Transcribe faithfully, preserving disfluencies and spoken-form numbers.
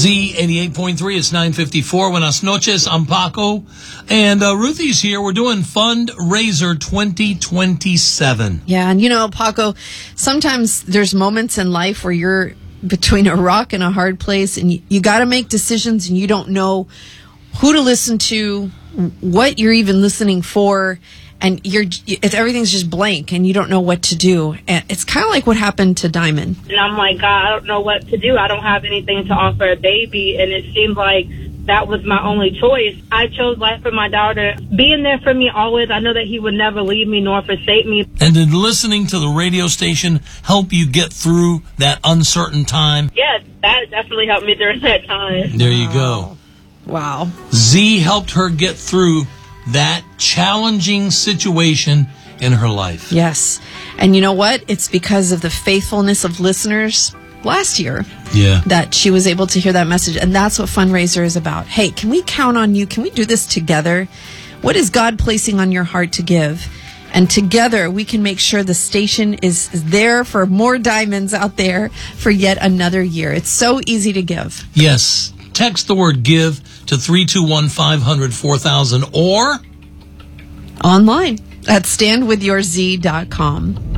Z eighty-eight point three, it's nine fifty-four. Buenas noches, I'm Paco. And uh, Ruthie's here. We're doing Fundraiser twenty twenty-seven. Yeah, and you know, Paco, sometimes there's moments in life where you're between a rock and a hard place, and you, you got to make decisions, and you don't know who to listen to, what you're even listening for, and you're it's, everything's just blank, and you don't know what to do. And it's kind of like what happened to Diamond. And I'm like, God, I don't know what to do. I don't have anything to offer a baby, and it seemed like that was my only choice. I chose life for my daughter, being there for me always. I know that he would never leave me nor forsake me. And did listening to the radio station help you get through that uncertain time? Yes, that definitely helped me during that time. There you go. Wow. Z helped her get through that challenging situation in her life. Yes. And you know what? It's because of the faithfulness of listeners last year yeah. that she was able to hear that message. And that's what Fundraiser is about. Hey, can we count on you? Can we do this together? What is God placing on your heart to give? And together we can make sure the station is there for more diamonds out there for yet another year. It's so easy to give. Yes. Text the word give to three two one, five hundred, four thousand or online at stand with your z dot com.